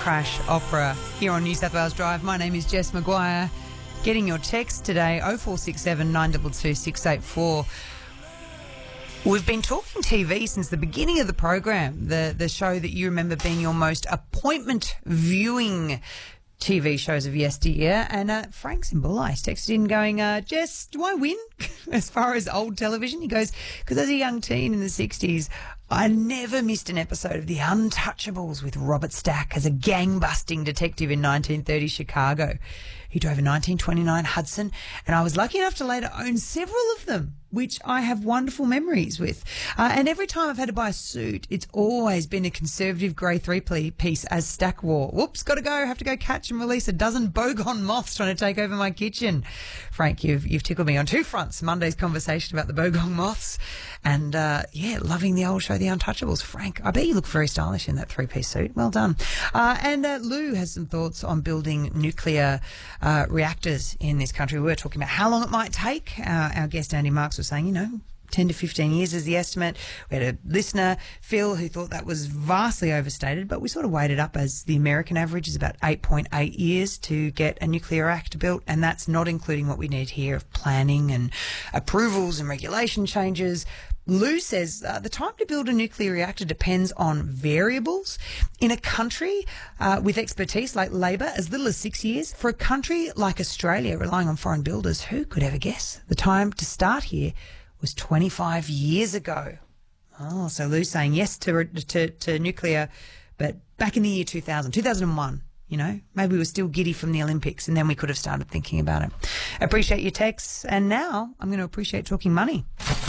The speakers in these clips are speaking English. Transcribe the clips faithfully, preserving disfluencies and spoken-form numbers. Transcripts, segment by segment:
crash opera here on New South Wales Drive. My name is Jess Maguire. Getting your text today, oh four six seven, nine two two, six eight four. We've been talking T V since the beginning of the program, the, the show that you remember being your most appointment viewing T V shows of yesteryear. And uh, Frank Zimbulais texted in going, uh, Jess, do I win as far as old television? He goes, because as a young teen in the sixties, I never missed an episode of The Untouchables with Robert Stack as a gang-busting detective in nineteen thirty Chicago. He drove a nineteen twenty-nine Hudson, and I was lucky enough to later own several of them, which I have wonderful memories with. Uh, and every time I've had to buy a suit, it's always been a conservative grey three-piece as Stack wore. Whoops, got to go. Have to go catch and release a dozen bogong moths trying to take over my kitchen. Frank, you've you've tickled me on two fronts. Monday's conversation about the bogong moths and, uh, yeah, loving the old show, The Untouchables. Frank, I bet you look very stylish in that three-piece suit. Well done. Uh, and uh, Lou has some thoughts on building nuclear uh, reactors in this country. We were talking about how long it might take. Uh, our guest, Andy Marks, was saying, you know, ten to fifteen years is the estimate. We had a listener, Phil, who thought that was vastly overstated, but we sort of weighed it up as the American average is about eight point eight years to get a nuclear reactor built, and that's not including what we need here of planning and approvals and regulation changes. Lou says uh, the time to build a nuclear reactor depends on variables. In a country uh, with expertise like Labor, as little as six years. For a country like Australia, relying on foreign builders, who could ever guess? The time to start here was twenty-five years ago. Oh, so Lou's saying yes to, to, to nuclear, but back in the year two thousand, two thousand one, you know, maybe we were still giddy from the Olympics and then we could have started thinking about it. Appreciate your texts. And now I'm going to appreciate talking money.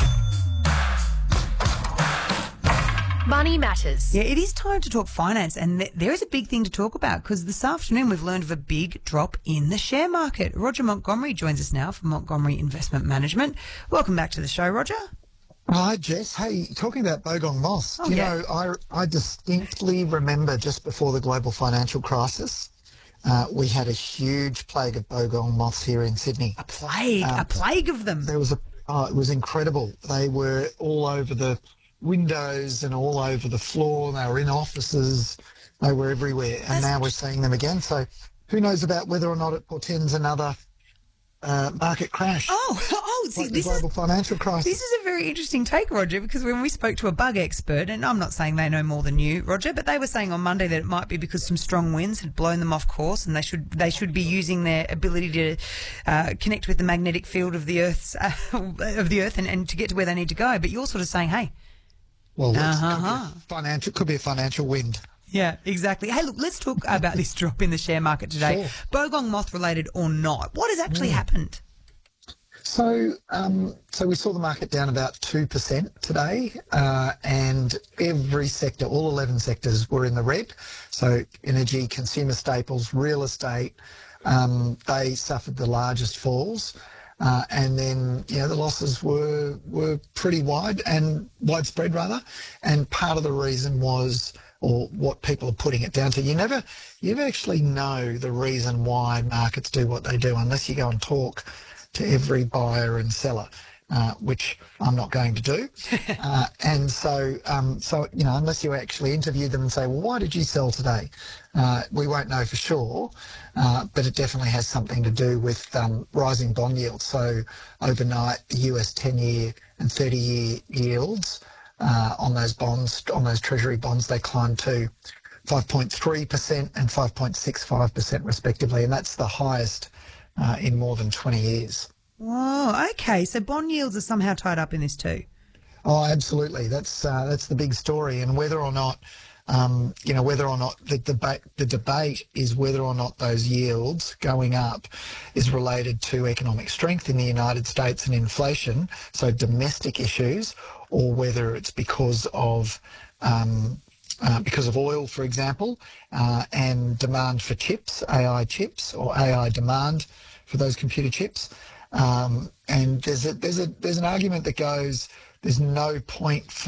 Money matters. Yeah, it is time to talk finance, and th- there is a big thing to talk about because this afternoon we've learned of a big drop in the share market. Roger Montgomery joins us now from Montgomery Investment Management. Welcome back to the show, Roger. Hi, Jess. Hey, talking about bogong moths, Oh, you yeah. know, I, I distinctly remember just before the global financial crisis, uh, we had a huge plague of bogong moths here in Sydney. A plague, Um, a plague of them. There was a, oh, it was incredible. They were all over the windows and all over the floor. They were in offices. They were everywhere. And That's now we're seeing them again. So who knows about whether or not it portends another uh, market crash. Oh, oh, see, like the this is global financial crisis. this is a very interesting take, Roger, because when we spoke to a bug expert, and I'm not saying they know more than you, Roger, but they were saying on Monday that it might be because some strong winds had blown them off course, and they should they should be using their ability to uh, connect with the magnetic field of the Earth's uh, of the Earth and, and to get to where they need to go. But you're sort of saying, hey. Well, it's Uh-huh. could be a financial could be a financial wind. Yeah, exactly. Hey, look, let's talk about this drop in the share market today. Sure. Bogong moth related or not. What has actually happened? So, um, so we saw the market down about two percent today, uh, and every sector, all eleven sectors, were in the red. So, energy, consumer staples, real estate, um, they suffered the largest falls. Uh, and then, you know, the losses were were pretty wide and widespread rather. And part of the reason was, or what people are putting it down to, you never, you never actually know the reason why markets do what they do unless you go and talk to every buyer and seller, uh, which I'm not going to do. uh, and so, um, so you know, unless you actually interview them and say, well, why did you sell today? Uh, we won't know for sure, uh, but it definitely has something to do with um, rising bond yields. So overnight, the U S ten-year and thirty-year yields uh, on those bonds, on those Treasury bonds, they climbed to five point three percent and five point six five percent respectively, and that's the highest uh, in more than twenty years. Oh, okay. So bond yields are somehow tied up in this too. Oh, absolutely. That's uh, that's the big story, and whether or not, um, you know, whether or not the debate the debate is whether or not those yields going up is related to economic strength in the United States and inflation, so domestic issues, or whether it's because of um, uh, because of oil, for example, uh, and demand for chips, A I chips, or A I demand for those computer chips. Um, and there's a there's a there's an argument that goes, there's no point